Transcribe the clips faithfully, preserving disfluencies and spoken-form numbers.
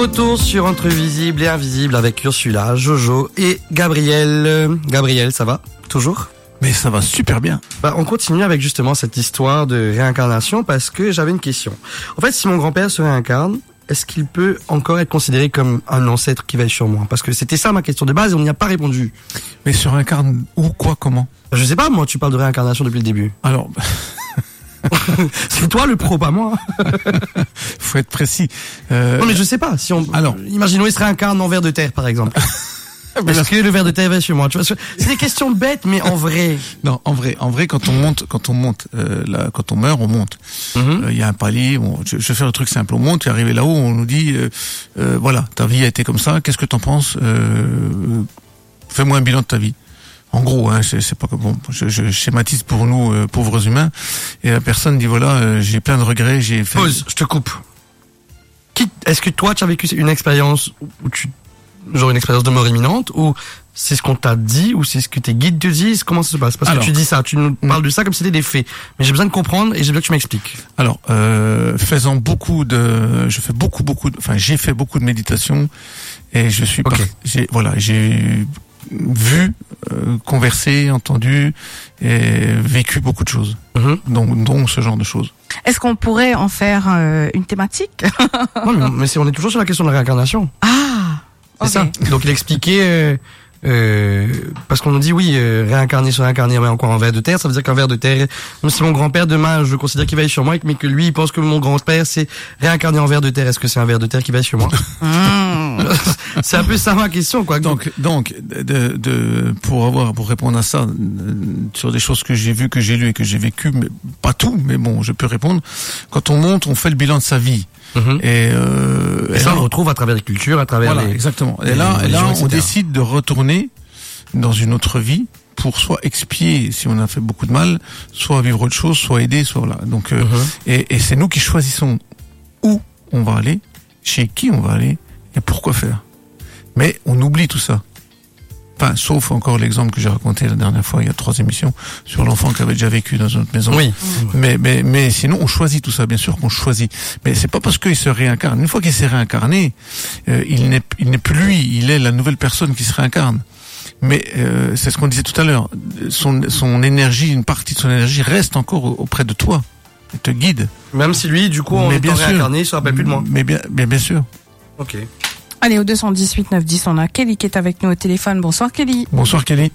Retour sur Entre Visible et Invisible avec Ursula, Jojo et Gabriel. Gabriel, ça va? Toujours? Mais ça va super bien. Bah, on continue avec justement cette histoire de réincarnation parce que j'avais une question. En fait, si mon grand-père se réincarne, est-ce qu'il peut encore être considéré comme un ancêtre qui veille sur moi? Parce que c'était ça ma question de base et on n'y a pas répondu. Mais se réincarne où, quoi, comment? Je sais pas, moi, tu parles de réincarnation depuis le début. Alors... C'est toi le pro, pas moi. Faut être précis. Euh... Non mais je sais pas. Si on, alors, imaginons il se réincarne en ver de terre par exemple. Est-ce que le ver de terre va chez moi? Tu vois, c'est des questions bêtes, mais en vrai. Non, en vrai, en vrai, quand on monte, quand on monte, euh, là, quand on meurt, on monte. Il mm-hmm. euh, y a un palier. On, je, je vais faire le truc simple. On monte, et arrivé là-haut, on nous dit, euh, euh, voilà, ta vie a été comme ça. Qu'est-ce que t'en penses? euh, Fais-moi un bilan de ta vie. En gros, hein, c'est, c'est pas que bon. Je, je schématise pour nous euh, pauvres humains. Et la personne dit voilà, euh, j'ai plein de regrets, j'ai fait. Pause, je te coupe. Qui, est-ce que toi, tu as vécu une expérience où tu, genre une expérience de mort imminente, ou c'est ce qu'on t'a dit, ou c'est ce que tes guides te disent? Comment ça se passe? Parce alors, que tu dis ça, tu nous parles de ça comme si c'était des faits. Mais j'ai besoin de comprendre et j'ai besoin que tu m'expliques. Alors, euh, faisant beaucoup de, je fais beaucoup, beaucoup, de, enfin, j'ai fait beaucoup de méditation et je suis, okay. par, j'ai, voilà, j'ai vu, euh, conversé, entendu et vécu beaucoup de choses. Mm-hmm. Donc, donc ce genre de choses. Est-ce qu'on pourrait en faire euh, une thématique? Non, mais, mais c'est, on est toujours sur la question de la réincarnation. Ah, c'est okay. ça. Donc il expliquait, euh, euh, parce qu'on nous dit oui, euh, réincarner sur réincarner, mais encore en ver de terre, ça veut dire qu'un ver de terre, même si mon grand-père demain, je considère qu'il veille sur moi, mais que lui, il pense que mon grand-père c'est réincarné en ver de terre, est-ce que c'est un ver de terre qui veille sur moi? mmh. C'est un peu ça ma question, quoi. Donc, donc, de, de, pour avoir, pour répondre à ça, sur des choses que j'ai vues, que j'ai lues et que j'ai vécues, mais pas tout, mais bon, je peux répondre. Quand on monte, on fait le bilan de sa vie. Mmh. Et, euh, et, et ça, là, on retrouve à travers les cultures, à travers voilà, les... exactement. Et là, les et là, religions, on décide de retourner dans une autre vie pour soit expier si on a fait beaucoup de mal, soit vivre autre chose, soit aider, soit voilà. Donc, euh, mmh. et, et c'est nous qui choisissons où on va aller, chez qui on va aller et pourquoi faire. Mais on oublie tout ça. Enfin, sauf encore l'exemple que j'ai raconté la dernière fois, il y a trois émissions, sur l'enfant qui avait déjà vécu dans une autre maison. Oui. Mais, mais, mais sinon, on choisit tout ça, bien sûr qu'on choisit. Mais c'est pas parce qu'il se réincarne. Une fois qu'il s'est réincarné, euh, il n'est, il n'est plus lui, il est la nouvelle personne qui se réincarne. Mais euh, c'est ce qu'on disait tout à l'heure. Son, son énergie, une partie de son énergie reste encore auprès de toi. Il te guide. Même si lui, du coup, en étant réincarné, il se rappelle plus de moi. Mais bien, bien, bien sûr. Ok. Allez, au deux cent dix-huit neuf dix, on a Kelly qui est avec nous au téléphone. Bonsoir Kelly. Bonsoir Kelly.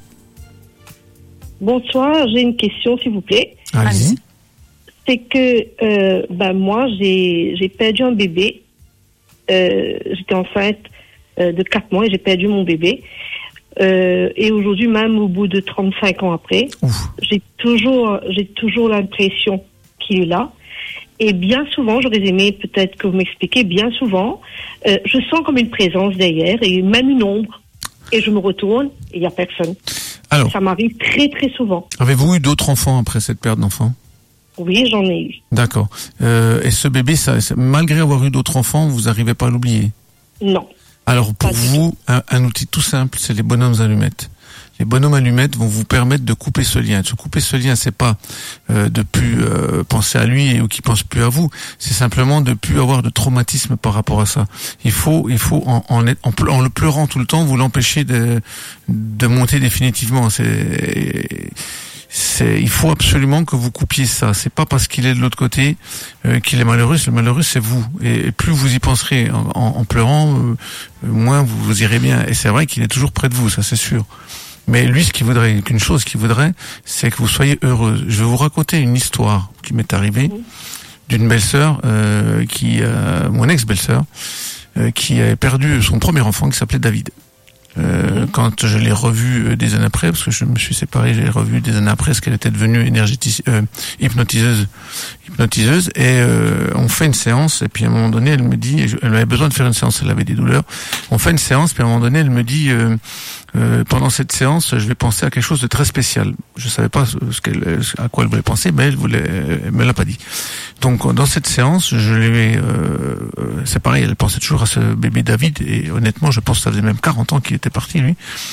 Bonsoir, j'ai une question s'il vous plaît. Allez-y. C'est que euh, ben moi j'ai j'ai perdu un bébé. Euh, j'étais enceinte euh, de quatre mois et j'ai perdu mon bébé. Euh, et aujourd'hui même au bout de trente-cinq ans après, Ouf. j'ai toujours j'ai toujours l'impression qu'il est là. Et bien souvent, j'aurais aimé peut-être que vous m'expliquiez, bien souvent, euh, je sens comme une présence derrière et même une ombre. Et je me retourne et il n'y a personne. Alors, ça m'arrive très très souvent. Avez-vous eu d'autres enfants après cette perte d'enfants? Oui, j'en ai eu. D'accord. Euh, et ce bébé, ça, malgré avoir eu d'autres enfants, vous n'arrivez pas à l'oublier? Non. Alors pour vous, un, un outil tout simple, c'est les bonhommes allumettes. Les bonhommes allumettes vont vous permettre de couper ce lien. De se couper ce lien, c'est pas euh, de plus euh, penser à lui ou qu'il pense plus à vous. C'est simplement de plus avoir de traumatisme par rapport à ça. Il faut, il faut en, en, en, en le pleurant tout le temps, vous l'empêcher de, de monter définitivement. C'est, c'est, il faut absolument que vous coupiez ça. C'est pas parce qu'il est de l'autre côté euh, qu'il est malheureux. Le malheureux, c'est vous. Et, et plus vous y penserez en, en, en pleurant, euh, moins vous, vous irez bien. Et c'est vrai qu'il est toujours près de vous, ça c'est sûr. Mais lui, ce qu'il voudrait, qu'une chose qu'il voudrait, c'est que vous soyez heureuse. Je vais vous raconter une histoire qui m'est arrivée d'une belle-sœur, euh, qui, euh, mon ex-belle-sœur, euh, qui avait perdu son premier enfant qui s'appelait David. Euh, mmh. Quand je l'ai revu des années après, parce que je me suis séparé, j'ai revu des années après, parce qu'elle était devenue énergétique, euh, hypnotiseuse, hypnotiseuse, et euh, on fait une séance, et puis à un moment donné, elle me dit, elle avait besoin de faire une séance, elle avait des douleurs, on fait une séance, puis à un moment donné, elle me dit, euh, euh, pendant cette séance, je vais penser à quelque chose de très spécial. Je savais pas ce qu'elle, à quoi elle voulait penser, mais elle voulait, elle me l'a pas dit. Donc dans cette séance, je lui ai, euh, c'est pareil, elle pensait toujours à ce bébé David, et honnêtement, je pense que ça faisait même quarante ans qu'il était parti lui.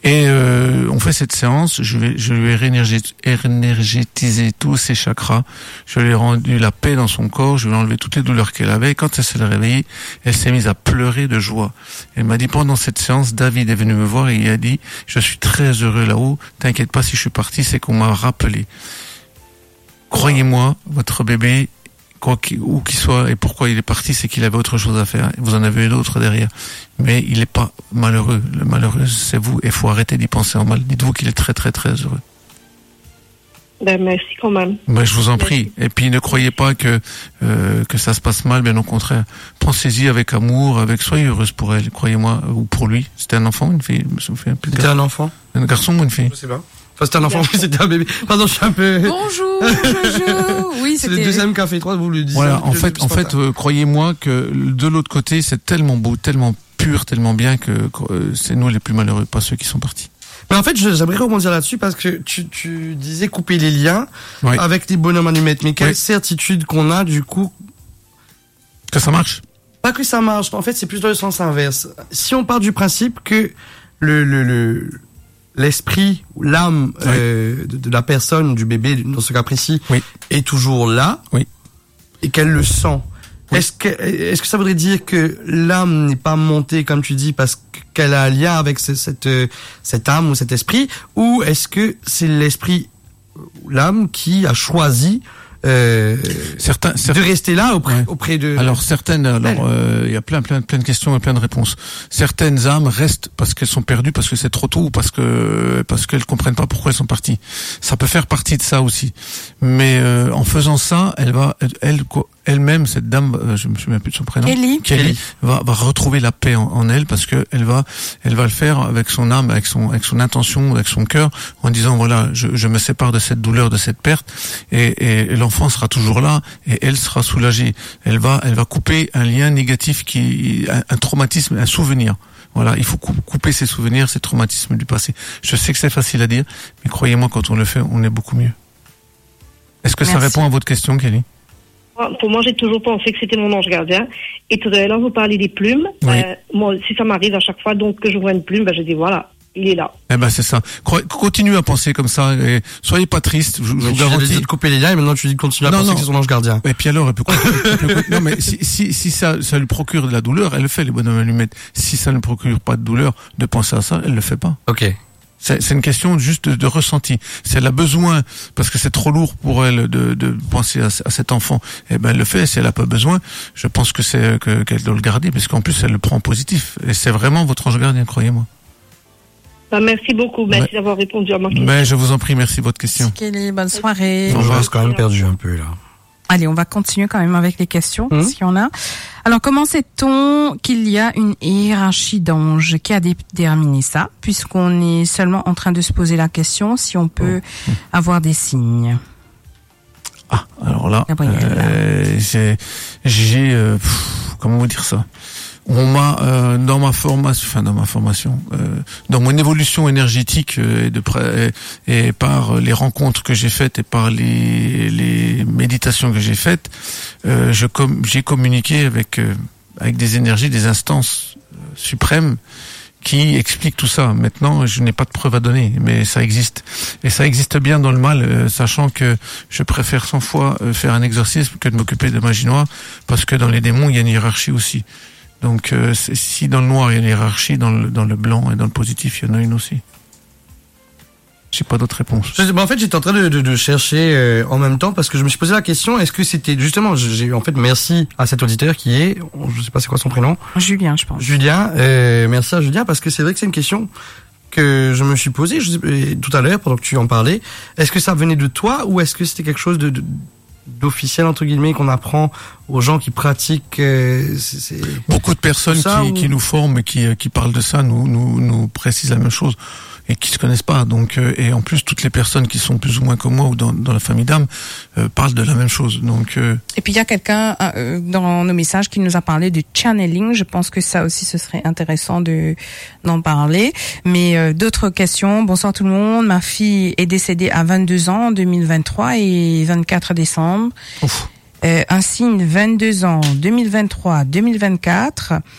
Et euh, on fait cette séance, je, vais, je lui ai réénergétisé, énergétisé tous ses chakras, je lui ai rendu la paix dans son corps, je lui ai enlevé toutes les douleurs qu'elle avait. Et quand elle s'est réveillée, elle s'est mise à pleurer de joie. Elle m'a dit, pendant cette séance, David est venu me voir et il a dit, je suis très heureux là-haut, t'inquiète pas, si je suis parti, c'est qu'on m'a rappelé. Croyez-moi, votre bébé, quoi qu'il, où qu'il soit et pourquoi il est parti, c'est qu'il avait autre chose à faire. Vous en avez eu d'autres derrière. Mais il n'est pas malheureux. Le malheureux, c'est vous. Et il faut arrêter d'y penser en mal. Dites-vous qu'il est très, très, très heureux. Ben, merci quand même. Ben, je vous en merci. prie. Et puis, ne croyez pas que euh, que ça se passe mal, bien au contraire. Pensez-y avec amour, avec soyez heureuse pour elle, croyez-moi, ou pour lui. C'était un enfant, une fille, je me souviens plus. C'était un enfant? Un garçon ou une fille? Je sais pas. Enfin, c'était un enfant, c'était un bébé. Pardon, je suis un peu... Bonjour, Jojo. Oui, c'est c'était... le deuxième café trois, vous le dites. Voilà, en fait, en fait, euh, croyez-moi que de l'autre côté, c'est tellement beau, tellement pur, tellement bien que euh, c'est nous les plus malheureux, pas ceux qui sont partis. Mais en fait, je- j'aimerais rebondir là-dessus parce que tu, tu disais couper les liens Oui. avec les bonhommes allumettes. Mais quelle Oui. certitude qu'on a, du coup, Que ça marche? pas que ça marche. En fait, c'est plus dans le sens inverse. Si on part du principe que le, le, le, l'esprit, ou l'âme Oui. euh, de, de la personne, du bébé, dans ce cas précis, Oui. est toujours là, Oui. et qu'elle le sent. Oui. Est-ce que, est-ce que ça voudrait dire que l'âme n'est pas montée, comme tu dis, parce qu'elle a un lien avec ce- cette, euh, cette âme ou cet esprit, ou est-ce que c'est l'esprit, ou l'âme qui a choisi euh, Certains, de certains. rester là auprès, Ouais. auprès de... Alors certaines, alors euh, il y a plein, plein, plein de questions et plein de réponses. Certaines âmes restent parce qu'elles sont perdues, parce que c'est trop tôt, ou parce que parce qu'elles comprennent pas pourquoi elles sont parties. Ça peut faire partie de ça aussi. Mais euh, en faisant ça, elle va, elle, elle quoi, elle-même, cette dame, euh, je me souviens plus de son prénom. Kelly. Kelly va, va retrouver la paix en, en elle parce que elle va, elle va le faire avec son âme, avec son, avec son intention, avec son cœur, en disant voilà, je, je me sépare de cette douleur, de cette perte, et, et l'enfant sera toujours là et elle sera soulagée. Elle va, elle va couper un lien négatif qui, un, un traumatisme, un souvenir. Voilà, il faut cou- couper ces souvenirs, ces traumatismes du passé. Je sais que c'est facile à dire, mais croyez-moi, quand on le fait, on est beaucoup mieux. Est-ce que ça Merci. répond à votre question, Kelly? Pour moi, j'ai toujours pensé que c'était mon ange gardien. Et tout à l'heure, vous parlez des plumes. Oui. Euh, moi, si ça m'arrive à chaque fois donc que je vois une plume, ben, je dis voilà, il est là. Eh ben c'est ça. Croyez- Continuez à penser comme ça et soyez pas triste. Je, je Tu vous avais dit garantis. de couper les liens et maintenant tu dis de continuer à Non, penser non. que c'est son ange gardien. Et puis alors, elle peut, elle peut- non mais si, si, si ça, ça lui procure de la douleur, elle le fait, les bonhommes allumettes. Si ça ne procure pas de douleur, de penser à ça, elle le fait pas. Ok. C'est, c'est une question juste de, de ressenti. Si elle a besoin, parce que c'est trop lourd pour elle de, de penser à, à cet enfant, eh ben elle le fait. Si elle a pas besoin, je pense que c'est que, qu'elle doit le garder, parce qu'en plus elle le prend en positif. Et c'est vraiment votre ange gardien, croyez-moi. Ben, merci beaucoup. Merci Ouais. d'avoir répondu à ma question. Mais je vous en prie, merci de votre question. Kelly, bonne soirée. Je reste quand même perdu un peu là. Allez, on va continuer quand même avec les questions, Mhm. s'il y en a. Alors, comment sait-on qu'il y a une hiérarchie d'anges? Qui a déterminé ça? Puisqu'on est seulement en train de se poser la question si on peut avoir des signes. Ah, alors là, Gabriel. euh, j'ai, j'ai, euh, pff, comment vous dire ça? On m'a euh, dans ma formation, enfin dans ma formation, euh, dans mon évolution énergétique euh, et de près et, et par les rencontres que j'ai faites et par les les méditations que j'ai faites, euh, je com- j'ai communiqué avec euh, avec des énergies, des instances euh, suprêmes qui expliquent tout ça. Maintenant, je n'ai pas de preuves à donner, mais ça existe. Et ça existe bien dans le mal, euh, sachant que je préfère cent fois euh, faire un exorcisme que de m'occuper de magie noire, parce que dans les démons, il y a une hiérarchie aussi. Donc, euh, c'est- si dans le noir, il y a une hiérarchie, dans le, dans le blanc et dans le positif, il y en a une aussi. J'ai pas d'autre réponse. Je sais- bah, en fait, j'étais en train de, de, de chercher euh, en même temps parce que je me suis posé la question, est-ce que c'était justement, j'ai en fait merci à cet auditeur qui est, je sais pas c'est quoi son prénom, Julien, je pense. Julien. Euh, merci à Julien parce que c'est vrai que c'est une question que je me suis posée je sais, euh, tout à l'heure pendant que tu en parlais. Est-ce que ça venait de toi ou est-ce que c'était quelque chose de, de d'officiel entre guillemets qu'on apprend aux gens qui pratiquent euh, c'est, c'est... Beaucoup de personnes Ça, qui, ou- qui nous forment et qui, euh, qui parlent de ça nous, nous, nous précisent la même chose et qui se connaissent pas. Donc, euh, et en plus, toutes les personnes qui sont plus ou moins comme moi ou dans, dans la famille d'âme euh, parlent de la même chose. Donc, euh, Et puis il y a quelqu'un euh, dans nos messages qui nous a parlé du channeling. Je pense que ça aussi ce serait intéressant de d'en parler. Mais euh, d'autres questions. Bonsoir tout le monde. Ma fille est décédée à vingt-deux ans en deux mille vingt-trois et vingt-quatre décembre. ouf. Euh, un signe vingt-deux ans deux mille vingt-trois deux mille vingt-quatre.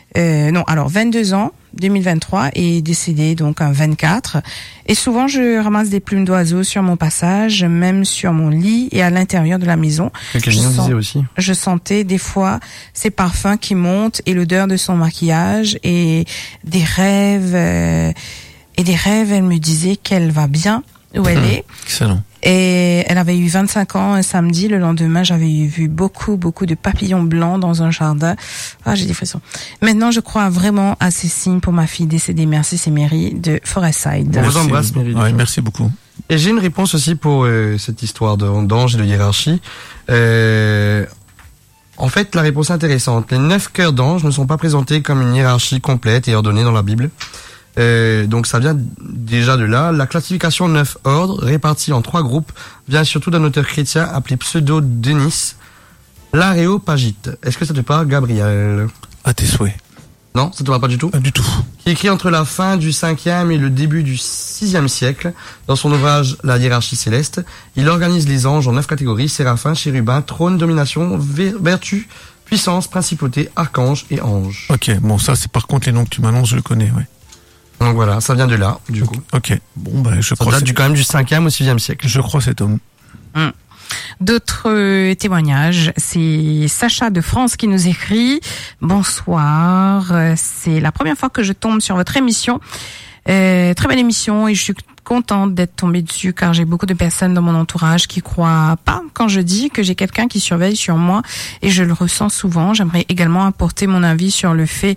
Euh, non, alors vingt-deux ans, deux mille vingt-trois, et décédé donc un vingt-quatre. Et souvent, je ramasse des plumes d'oiseaux sur mon passage, même sur mon lit et à l'intérieur de la maison. C'est ce que je disais aussi. Je sentais des fois ses parfums qui montent et l'odeur de son maquillage et des rêves. Euh, et des rêves, elle me disait qu'elle va bien, où elle mmh, est. Excellent. Et elle avait eu vingt-cinq ans un samedi. Le lendemain, j'avais vu beaucoup, beaucoup de papillons blancs dans un jardin. Ah, j'ai des frissons. Maintenant, je crois vraiment à ces signes pour ma fille décédée. Merci, c'est Mary de Forestside. On vous embrasse, Mary. Ouais, merci beaucoup. Et j'ai une réponse aussi pour euh, cette histoire de d'ange et de hiérarchie. Euh, en fait, la réponse est intéressante. Les neuf cœurs d'anges ne sont pas présentés comme une hiérarchie complète et ordonnée dans la Bible. Euh, donc ça vient déjà de là. La classification neuf ordres, répartis en trois groupes, vient surtout d'un auteur chrétien appelé Pseudo-Denis, l'Aréopagite. Est-ce que ça te parle, Gabriel? À tes souhaits. Non, ça te parle pas du tout? Pas du tout. Qui écrit entre la fin du cinquième et le début du sixième siècle. Dans son ouvrage La hiérarchie céleste, il organise les anges en neuf catégories: séraphins, chérubins, trône, domination, vertu, puissance, principauté, archange et ange. Ok, bon ça c'est par contre les noms que tu m'annonces, je le connais, ouais. Donc voilà, ça vient de là, du okay. coup. Ok, bon bah je ça crois date c'est... du quand même du cinquième au sixième siècle. Je crois cet homme. Hum. D'autres euh, témoignages, c'est Sacha de France qui nous écrit: bonsoir, euh, c'est la première fois que je tombe sur votre émission. Euh, très belle émission et je suis contente d'être tombée dessus car j'ai beaucoup de personnes dans mon entourage qui croient pas quand je dis que j'ai quelqu'un qui surveille sur moi et je le ressens souvent. J'aimerais également apporter mon avis sur le fait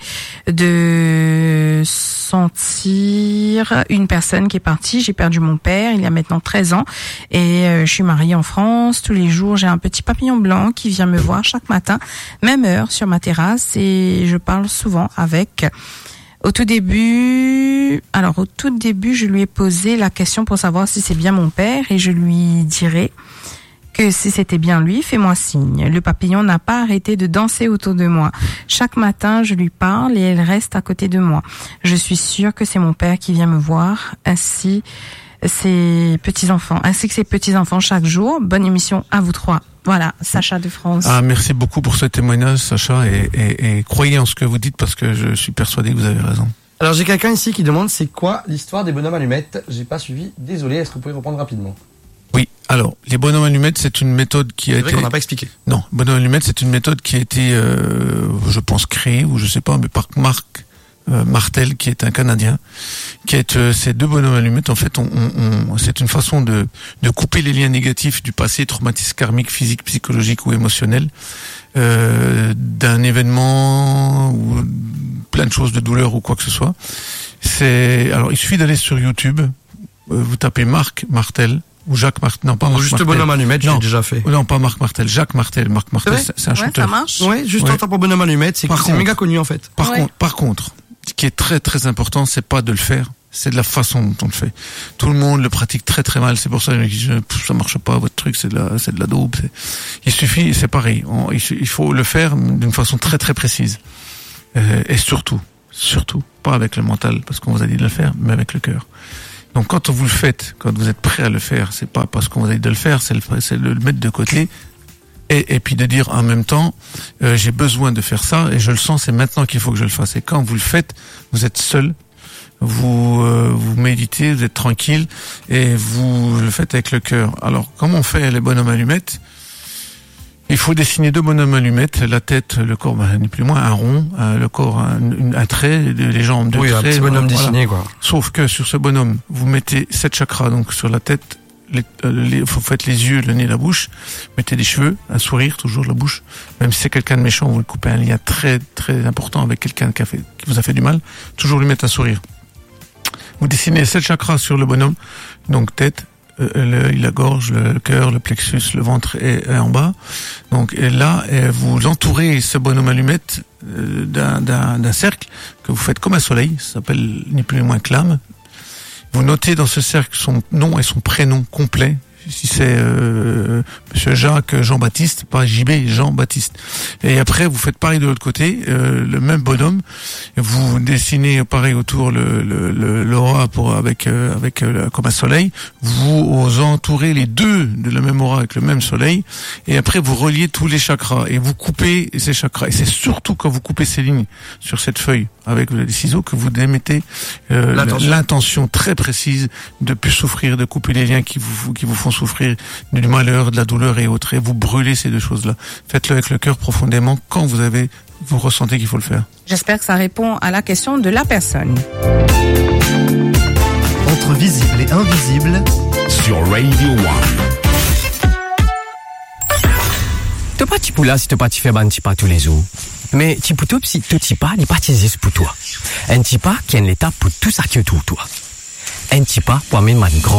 de sentir une personne qui est partie. J'ai perdu mon père il y a maintenant treize ans et euh, je suis mariée en France. Tous les jours, j'ai un petit papillon blanc qui vient me voir chaque matin, même heure sur ma terrasse et je parle souvent avec. Au tout début, alors au tout début, je lui ai posé la question pour savoir si c'est bien mon père et je lui dirai que si c'était bien lui, fais-moi signe. Le papillon n'a pas arrêté de danser autour de moi. Chaque matin, je lui parle et elle reste à côté de moi. Je suis sûre que c'est mon père qui vient me voir, ainsi ses petits-enfants, ainsi que ses petits-enfants chaque jour. Bonne émission à vous trois. Voilà, Sacha de France. Ah, merci beaucoup pour ce témoignage, Sacha, et, et, et croyez en ce que vous dites parce que je suis persuadé que vous avez raison. Alors j'ai quelqu'un ici qui demande c'est quoi l'histoire des bonhommes allumettes. J'ai pas suivi, désolé, est-ce que vous pouvez répondre rapidement? Oui, alors, les bonhommes allumettes, c'est une méthode qui a c'est été... vrai qu'on n'a pas expliqué. Non, bonhommes allumettes, c'est une méthode qui a été, euh, je pense, créée, ou je sais pas, mais par Marc euh, Martel, qui est un Canadien, qui est euh, ces deux bonhommes allumettes. En fait, on, on, on, c'est une façon de, de couper les liens négatifs du passé, traumatisme karmique, physique, psychologique ou émotionnel, euh, d'un événement ou plein de choses de douleur ou quoi que ce soit. C'est, alors, il suffit d'aller sur YouTube, euh, vous tapez Marc Martel, ou Jacques Martel, non pas Marc juste Martel. bonhomme allumette, j'ai déjà fait. Non, pas Marc Martel, Jacques Martel. Marc Martel, c'est, c'est un ouais, chanteur. Ça marche. Ouais, juste ouais. en tapant bonhomme allumette, c'est, c'est méga connu en fait. Par ouais. contre, par contre, ce qui est très très important, c'est pas de le faire, c'est de la façon dont on le fait. Tout le monde le pratique très très mal, c'est pour ça que je dis, ça marche pas, votre truc, c'est de la, c'est de la daube. C'est... Il suffit, c'est pareil, on, il, il faut le faire d'une façon très très précise. Euh, et surtout, surtout, pas avec le mental, parce qu'on vous a dit de le faire, mais avec le cœur. Donc quand vous le faites, quand vous êtes prêt à le faire, c'est pas parce qu'on vous a dit de le faire, c'est, le, c'est le mettre de côté et, et puis de dire en même temps, euh, j'ai besoin de faire ça et je le sens, c'est maintenant qu'il faut que je le fasse. Et quand vous le faites, vous êtes seul, vous euh, vous méditez, vous êtes tranquille et vous le faites avec le cœur. Alors comment on fait les bonhommes allumettes? Il faut dessiner deux bonhommes allumettes, la tête, le corps, ben, ni plus moins un rond, euh, le corps un, un trait, les jambes deux oui, traits. Oui, un petit bonhomme voilà. dessiné, quoi. Sauf que sur ce bonhomme, vous mettez sept chakras, donc sur la tête, les, euh, les, vous faites les yeux, le nez, la bouche, mettez des cheveux, un sourire, toujours la bouche. Même si c'est quelqu'un de méchant, vous le coupez un lien très très important avec quelqu'un qui, a fait, qui vous a fait du mal, toujours lui mettre un sourire. Vous dessinez sept chakras sur le bonhomme, donc tête, l'œil, la gorge, le cœur, le plexus, le ventre et, et en bas. Donc et là, et vous entourez ce bonhomme allumette euh, d'un, d'un, d'un cercle que vous faites comme un soleil, ça s'appelle ni plus ni moins que l'âme. Vous notez dans ce cercle son nom et son prénom complet, si c'est euh, Monsieur Jacques Jean-Baptiste, pas J B, Jean-Baptiste. Et après, vous faites pareil de l'autre côté, euh, le même bonhomme. Vous dessinez pareil autour le le, le l'aura pour avec euh, avec euh, comme un soleil. Vous entourez les deux de la même aura avec le même soleil. Et après, vous reliez tous les chakras et vous coupez ces chakras. Et c'est surtout quand vous coupez ces lignes sur cette feuille avec les ciseaux que vous démettez euh, l'intention. l'intention très précise de plus souffrir, de couper les liens qui vous qui vous font souffrir du malheur, de la douleur et autres. Et vous brûlez ces deux choses-là. Faites-le avec le cœur profondément quand vous avez vous ressentez qu'il faut le faire. J'espère que ça répond à la question de la personne. Entre visible et invisible sur Radio One. T'as pas petit poula si t'as pas tu fais ban petit pas tous les jours. Mais petit poutou si tout petit pas n'est pas utilisé pour toi. Un petit pas qui est l'étape pour tout ça qui est autour de toi. Un petit pas pour amener ma grande